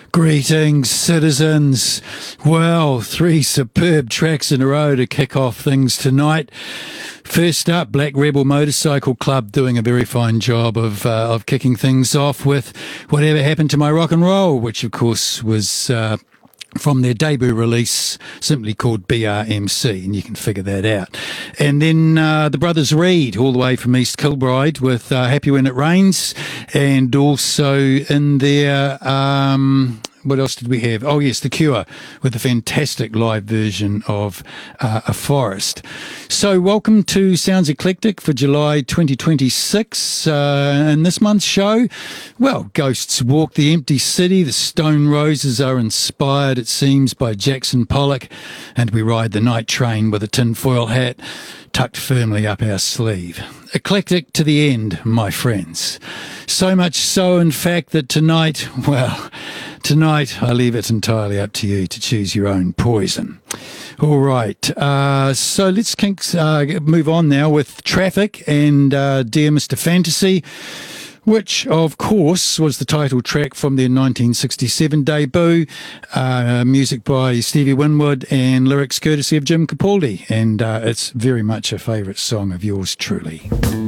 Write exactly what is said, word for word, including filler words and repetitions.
Greetings, citizens. Well, three superb tracks in a row to kick off things tonight. First up, Black Rebel Motorcycle Club doing a very fine job of uh, of kicking things off with Whatever Happened to My Rock and Roll, which of course was uh, from their debut release, simply called B R M C, and you can figure that out. And then uh, the Brothers Reed, all the way from East Kilbride, with uh, Happy When It Rains, and also in their... Um, what else did we have? Oh, yes, The Cure, with a fantastic live version of uh, A Forest. So welcome to Sounds Eclectic for July twenty twenty-six. Uh, in this month's show, well, Ghosts Walk the Empty City. The Stone Roses are inspired, it seems, by Jackson Pollock. And we ride the night train with a tinfoil hat tucked firmly up our sleeve. Eclectic to the end, my friends. So much so, in fact, that tonight, well... Tonight, I leave it entirely up to you to choose your own poison. All right, uh, so let's kink, uh, move on now with Traffic and uh, Dear Mister Fantasy, which, of course, was the title track from their nineteen sixty-seven debut, uh, music by Stevie Winwood and lyrics courtesy of Jim Capaldi, and uh, it's very much a favourite song of yours truly.